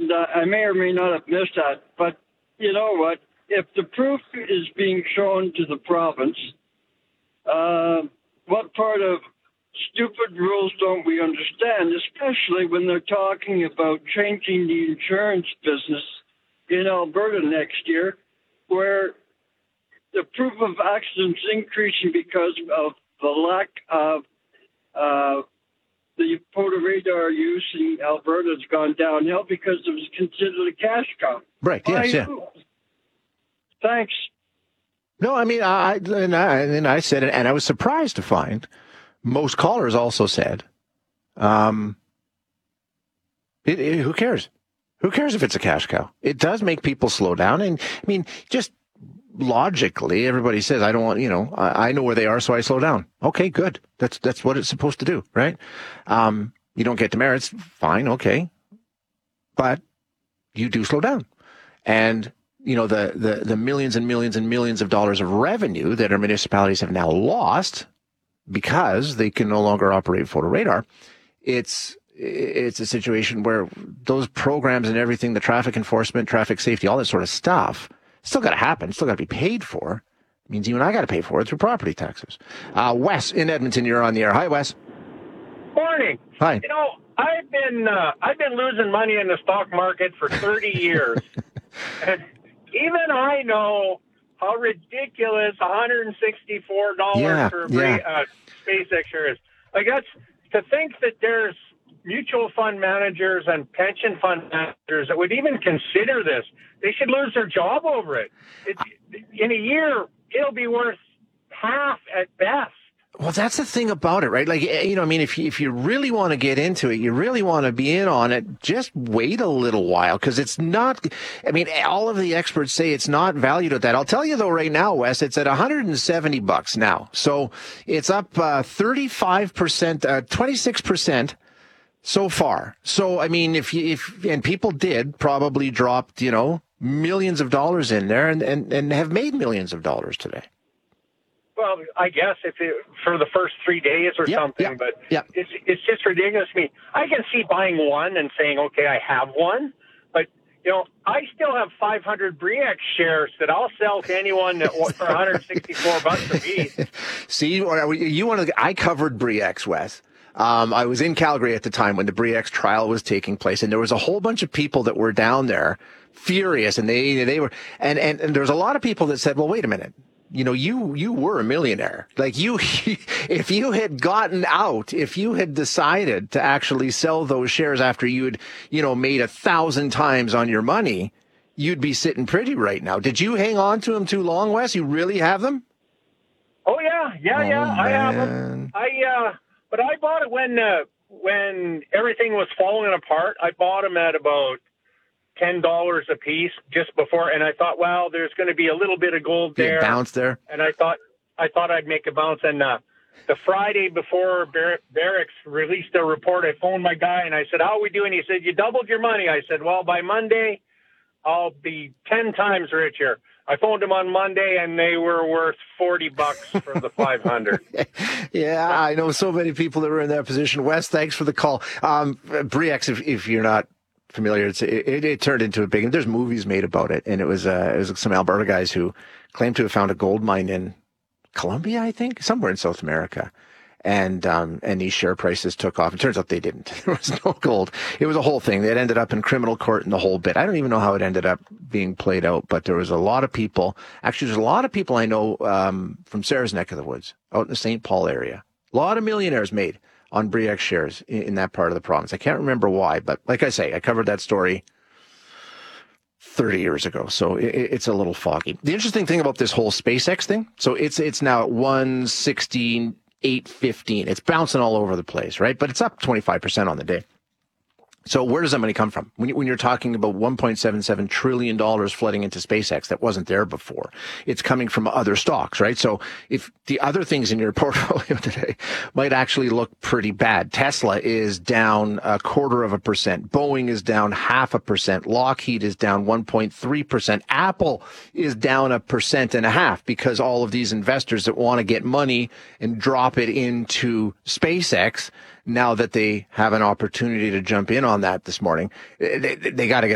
And I may or may not have missed that. But you know what? If the proof is being shown to the province, what part of stupid rules don't we understand, especially when they're talking about changing the insurance business in Alberta next year, where the proof of accidents increasing because of the lack of the photo radar use in Alberta has gone downhill because it was considered a cash cow. Right, yes, yeah. Thanks. No, I mean, I said it, and I was surprised to find most callers also said, who cares? Who cares if it's a cash cow? It does make people slow down. And I mean, just logically, everybody says, I don't want, I know where they are, so I slow down. Okay, good. That's what it's supposed to do, right? You don't get demerits, fine, okay. But you do slow down. And, the millions and millions and millions of dollars of revenue that our municipalities have now lost because they can no longer operate photo radar, it's a situation where those programs and everything, the traffic enforcement, traffic safety, all that sort of stuff, still got to happen, still got to be paid for. It means you and I got to pay for it through property taxes. Wes in Edmonton, you're on the air. Hi, Wes. Morning. Hi. I've been losing money in the stock market for 30 years, and even I know how ridiculous $164 for SpaceX share is. Like, that's to think that there's mutual fund managers and pension fund managers that would even consider this. They should lose their job over it. In a year, it'll be worth half at best. Well, that's the thing about it, right? Like, if you really want to get into it, you really want to be in on it, just wait a little while, because it's not, all of the experts say it's not valued at that. I'll tell you though, right now, Wes, it's at $170 now. So it's up 35%, 26% so far. So, and people did probably dropped, millions of dollars in there and have made millions of dollars today. Well, I guess for the first 3 days or something, but it's just ridiculous to me. I can see buying one and saying, okay, I have one, but I still have 500 Bre-X shares that I'll sell to anyone for $164 a piece. See, I covered Bre-X, Wes. I was in Calgary at the time when the Bre-X trial was taking place, and there was a whole bunch of people that were down there furious, and they were, and there was a lot of people that said, well, wait a minute. You were a millionaire. Like if you had gotten out, if you had decided to actually sell those shares after you'd, made 1,000 times on your money, you'd be sitting pretty right now. Did you hang on to them too long, Wes? You really have them? Oh yeah. I have them. But I bought it when everything was falling apart. I bought them at about $10 a piece just before, and I thought, well, there's going to be a little bit of gold there. Bounce there. And I thought I'd make a bounce. And the Friday before Barracks released their report, I phoned my guy and I said, how are we doing? He said, you doubled your money. I said, well, by Monday, I'll be 10 times richer. I phoned them on Monday, and they were worth $40 for the 500. Yeah, I know so many people that were in that position. Wes, thanks for the call. Bre-X, if you're not familiar, it turned into a big, and there's movies made about it, and it was some Alberta guys who claimed to have found a gold mine in Colombia, I think, somewhere in South America, and these share prices took off. It turns out they didn't. There was no gold. It was a whole thing. It ended up in criminal court and the whole bit. I don't even know how it ended up being played out, but there was a lot of people. Actually, there's a lot of people I know from Sarah's neck of the woods, out in the St. Paul area. A lot of millionaires made on Bre-X shares in that part of the province. I can't remember why, but like I say, I covered that story 30 years ago, so it's a little foggy. The interesting thing about this whole SpaceX thing, so it's now at 116,815. It's bouncing all over the place, right? But it's up 25% on the day. So where does that money come from? When you're talking about $1.77 trillion flooding into SpaceX that wasn't there before, it's coming from other stocks, right? So if the other things in your portfolio today might actually look pretty bad, Tesla is down 0.25%. Boeing is down 0.5%. Lockheed is down 1.3%. Apple is down 1.5% because all of these investors that want to get money and drop it into SpaceX, now that they have an opportunity to jump in on that this morning, they got to get